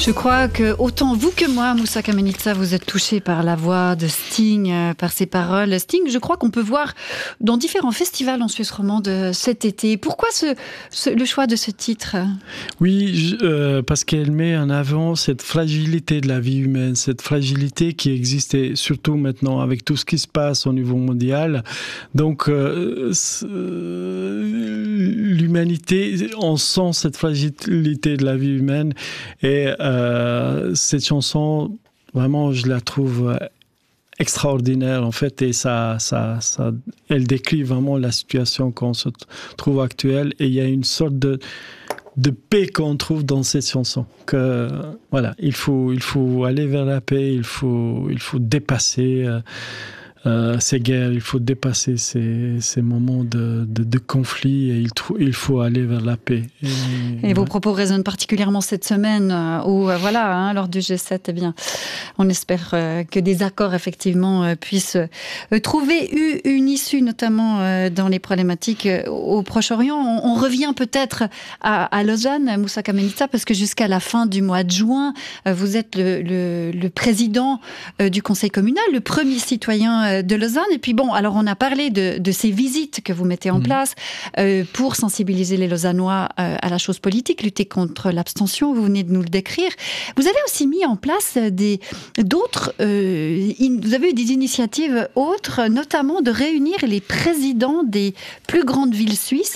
Je crois que autant vous que moi, Moussa Kamenitsa, vous êtes touché par la voix de Sting, par ses paroles. Sting, je crois qu'on peut voir dans différents festivals en Suisse romande cet été. Pourquoi le choix de ce titre ? Oui, parce qu'elle met en avant cette fragilité de la vie humaine, cette fragilité qui existe et surtout maintenant avec tout ce qui se passe au niveau mondial. Donc, l'humanité, on sent cette fragilité de la vie humaine et cette chanson, vraiment, je la trouve extraordinaire en fait, et elle décrit vraiment la situation qu'on se trouve actuelle, et il y a une sorte de paix qu'on trouve dans cette chanson. Que voilà, il faut aller vers la paix, il faut dépasser ces guerres, il faut dépasser ces moments de conflit, et il faut aller vers la paix. Et vos propos résonnent particulièrement cette semaine où, lors du G7, eh bien, on espère que des accords, effectivement, puissent trouver une issue, notamment dans les problématiques au Proche-Orient. On revient peut-être à Lausanne, Moussa Kamenitsa, parce que jusqu'à la fin du mois de juin, vous êtes le président du Conseil communal, le premier citoyen de Lausanne. Et puis alors on a parlé de ces visites que vous mettez en place pour sensibiliser les Lausannois à la chose politique, lutter contre l'abstention, vous venez de nous le décrire. Vous avez aussi mis en place vous avez eu des initiatives autres, notamment de réunir les présidents des plus grandes villes suisses.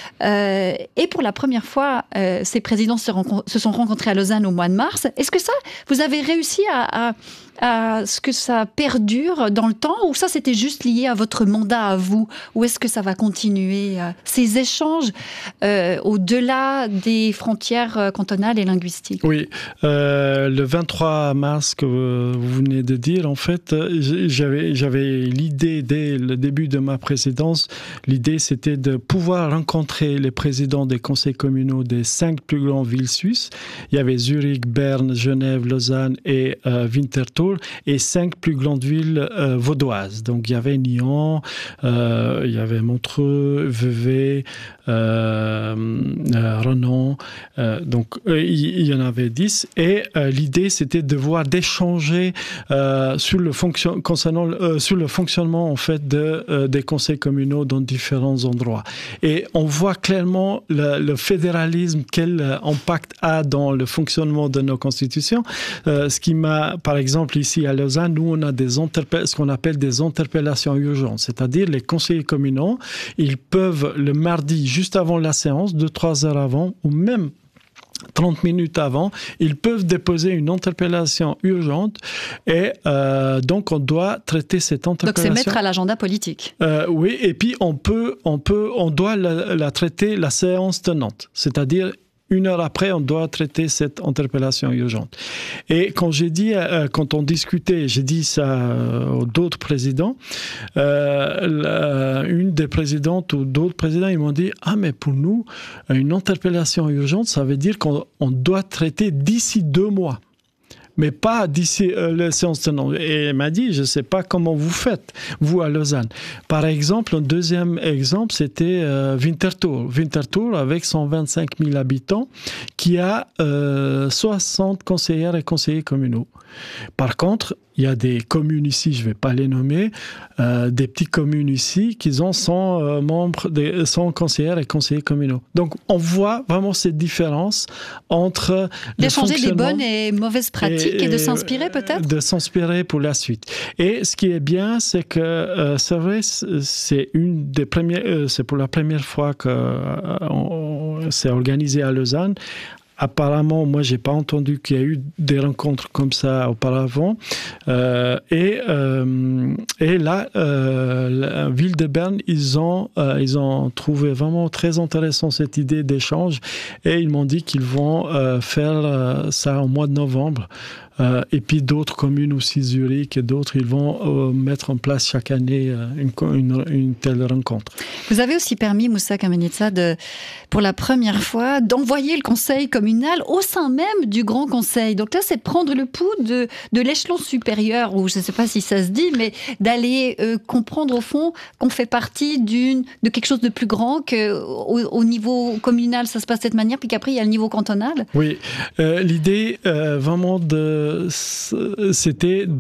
Et pour la première fois, ces présidents se sont rencontrés à Lausanne au mois de mars. Est-ce que ça, vous avez réussi à ce que ça perdure dans le temps, ou ça c'était juste lié à votre mandat à vous, ou est-ce que ça va continuer ces échanges au-delà des frontières cantonales et linguistiques ? Oui, le 23 mars que vous venez de dire, en fait, j'avais l'idée dès le début de ma présidence, l'idée c'était de pouvoir rencontrer les présidents des conseils communaux des 5 plus grandes villes suisses. Il y avait Zurich, Berne, Genève, Lausanne et Winterthur, et 5 plus grandes villes vaudoises. Donc il y avait Nyon, il y avait Montreux, Vevey, Renan, donc il y en avait 10, et l'idée c'était d'échanger sur le fonctionnement en fait des conseils communaux dans différents endroits. Et on voit clairement le fédéralisme, quel impact a dans le fonctionnement de nos constitutions. Ce qui m'a, par exemple, ici à Lausanne, nous on a ce qu'on appelle des interpellations urgentes, c'est-à-dire les conseillers communaux, ils peuvent le mardi, juste avant la séance, 2-3 heures avant, ou même 30 minutes avant, ils peuvent déposer une interpellation urgente, et donc on doit traiter cette interpellation. Donc c'est mettre à l'agenda politique. Oui, et puis on doit la traiter la séance tenante, c'est-à-dire 1 heure après, on doit traiter cette interpellation urgente. Et quand on discutait, j'ai dit ça aux d'autres présidents, une des présidentes ou d'autres présidents, ils m'ont dit « Ah, mais pour nous, une interpellation urgente, ça veut dire qu'on doit traiter d'ici 2 mois. » Mais pas d'ici la séance tenante. Et elle m'a dit, je ne sais pas comment vous faites, vous à Lausanne. Par exemple, un deuxième exemple, c'était Winterthur. Winterthur, avec 125 000 habitants, qui a 60 conseillères et conseillers communaux. Par contre, il y a des communes ici, je ne vais pas les nommer, des petites communes ici qui ont 100 conseillères et conseillers communaux. Donc, on voit vraiment cette différence entre d'échanger des bonnes et mauvaises pratiques et de s'inspirer peut-être ? De s'inspirer pour la suite. Et ce qui est bien, c'est que c'est vrai, c'est pour la première fois que c'est organisé à Lausanne. Apparemment, moi, j'ai pas entendu qu'il y a eu des rencontres comme ça auparavant. Et là, la ville de Berne, ils ont trouvé vraiment très intéressant cette idée d'échange, et ils m'ont dit qu'ils vont faire ça au mois de novembre. Et puis d'autres communes aussi, Zurich et d'autres, ils vont mettre en place chaque année une telle rencontre. Vous avez aussi permis, Moussa Kamenitsa, pour la première fois, d'envoyer le conseil communal au sein même du Grand Conseil. Donc là, c'est de prendre le pouls de l'échelon supérieur, ou je ne sais pas si ça se dit, mais d'aller comprendre au fond qu'on fait partie de quelque chose de plus grand, qu'au niveau communal, ça se passe de cette manière, puis qu'après, il y a le niveau cantonal. Oui, l'idée vraiment c'était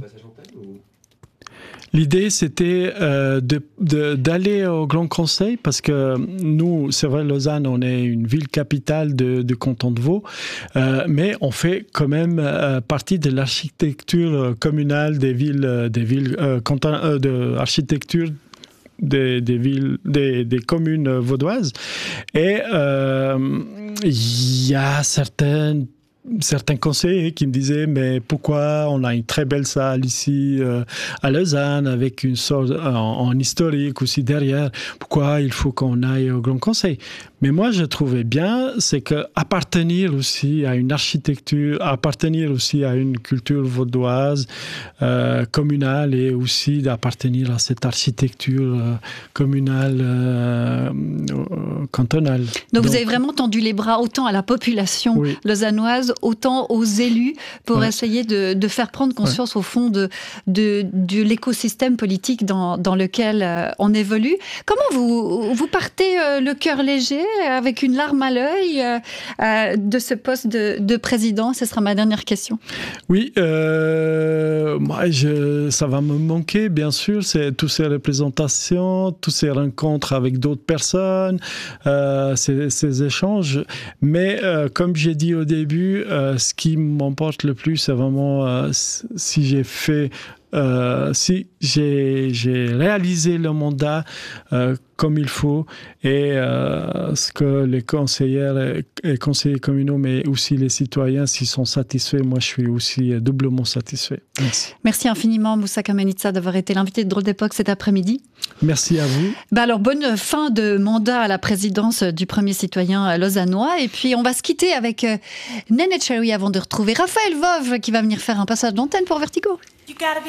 d'aller au Grand Conseil parce que nous, c'est vrai, Lausanne, on est une ville capitale du canton de Vaud, mais on fait quand même partie de l'architecture communale des villes de architecture des villes, des communes vaudoises. Et il y a certains conseillers qui me disaient mais pourquoi on a une très belle salle ici à Lausanne avec une sorte en historique aussi derrière, pourquoi il faut qu'on aille au Grand Conseil. Mais moi je trouvais bien, c'est que appartenir aussi à une architecture, appartenir aussi à une culture vaudoise communale et aussi d'appartenir à cette architecture communale cantonale. Donc vous avez vraiment tendu les bras autant à la population lausannoise, autant aux élus pour essayer de faire prendre conscience au fond de l'écosystème politique dans lequel on évolue. Comment vous partez le cœur léger, avec une larme à l'œil de ce poste de président? Ce sera ma dernière question. Oui, moi, ça va me manquer, bien sûr, c'est toutes ces représentations, toutes ces rencontres avec d'autres personnes, ces échanges. Mais comme j'ai dit au début, ce qui m'emporte le plus, c'est vraiment si j'ai réalisé le mandat comme il faut et ce que les conseillères et conseillers communaux, mais aussi les citoyens, s'ils sont satisfaits, moi je suis aussi doublement satisfait. Merci. Merci infiniment Moussa Kamenitsa d'avoir été l'invité de Drôle d'époque cet après-midi. Merci à vous. Alors bonne fin de mandat à la présidence du premier citoyen lausannois, et puis on va se quitter avec Neneh Cherry avant de retrouver Raphaël Veuve qui va venir faire un passage d'antenne pour Vertigo.